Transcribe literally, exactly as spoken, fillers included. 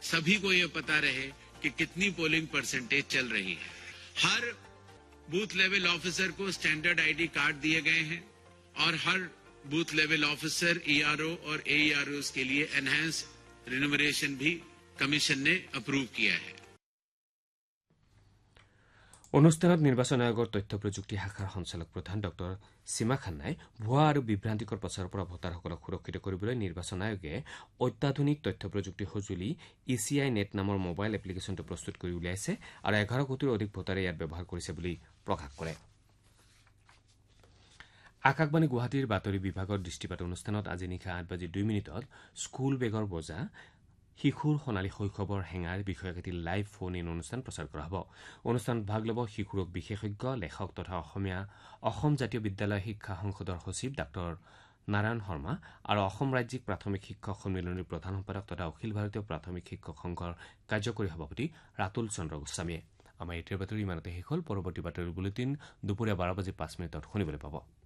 सभी को ये पता रहे कि कितनी पोलिंग परसेंटेज चल रही है। हर बूथ लेवल ऑफिसर को स्टैंडर्ड आईडी कार्ड दिए गए हैं और हर बूथ लेवल ऑफिसर ईआरओ और एईआरओ के लिए एनहांस रिन्यूमरेशन भी कमीशन ने अप्रूव किया है। অনুষ্ঠানত নিৰ্বাচন আয়োগৰ তথ্য প্ৰযুক্তি শাখাৰ সঞ্চালক প্ৰধান ড সীমা খান্নাই ভুৱা আৰু বিভ্ৰান্তিকৰ প্ৰচাৰৰ পৰা ভোটাৰসকলক সুৰক্ষিত কৰিবলৈ নিৰ্বাচন আয়োগে অত্যাধুনিক তথ্য প্ৰযুক্তি সঁজুলি ই চি আই নেট নামৰ মোবাইল এপ্লিকেশ্যনটো প্ৰস্তুত কৰি উলিয়াইছে আৰু এঘাৰ কোটিৰ অধিক ভোটাৰে ইয়াৰ ব্যৱহাৰ কৰিছে বুলি প্ৰকাশ কৰে। আকাশবাণী গুৱাহাটীৰ বাতৰি বিভাগৰ দৃষ্টিপাত অনুষ্ঠানত আজি নিশা আঠ বাজি দুই মিনিটত স্কুল বেগৰ বোজা শিশুৰ সোণালী শৈশৱৰ হেঙাৰ বিষয়ক এটি লাইভ ফোন ইন অনুষ্ঠান প্ৰচাৰ কৰা হ'ব। অনুষ্ঠানত ভাগ ল'ব শিশুৰোগ বিশেষজ্ঞ লেখক তথা অসমীয়া অসম জাতীয় বিদ্যালয় শিক্ষা সংসদৰ সচিব ডাঃ নাৰায়ণ শৰ্মা আৰু অসম ৰাজ্যিক প্ৰাথমিক শিক্ষক সন্মিলনীৰ প্ৰধান সম্পাদক তথা অখিল ভাৰতীয় প্ৰাথমিক শিক্ষক সংঘৰ কাৰ্যকৰী সভাপতি ৰাতুল চন্দ্ৰ গোস্বামীয়ে। আমাৰ এতিয়াৰ বাতৰি ইমানতে শেষ হ'ল। পৰৱৰ্তী বাতৰিৰ বুলেটিন দুপৰীয়া বাৰ বাজি পাঁচ মিনিটত শুনিবলৈ পাব।